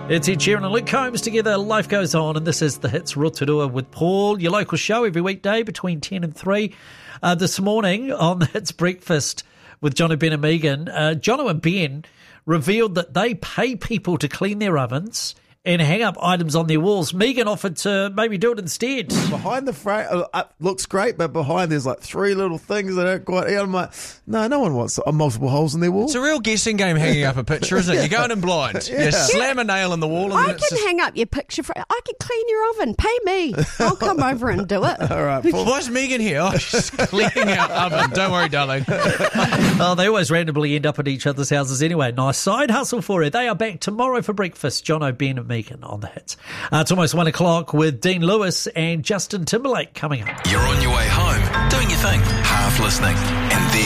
It's Ed Sheeran and Luke Combs together. Life goes on, and this is the Hits Rotorua with Paul, your local show every weekday between 10 and 3. This morning on the Hits Breakfast with Jono, Ben and Megan, Jono and Ben revealed that they pay people to clean their ovens and hang up items on their walls. Megan offered to maybe do it instead. Behind the frame, looks great, but behind there's like three little things that don't quite... I'm like, no one wants multiple holes in their wall. It's a real guessing game hanging up a picture, isn't it? You're going in blind. You slam a nail in the wall. And I can hang up your picture. I can clean your oven. Pay me. I'll come over and do it. All right. Why is Megan here? Oh, she's cleaning our oven. Don't worry, darling. Oh, they always randomly end up at each other's houses anyway. Nice side hustle for you. They are back tomorrow for breakfast. Jono, Ben and Megan on the Hits. It's almost 1 o'clock with Dean Lewis and Justin Timberlake coming up. You're on your way home, doing your thing, half listening, and then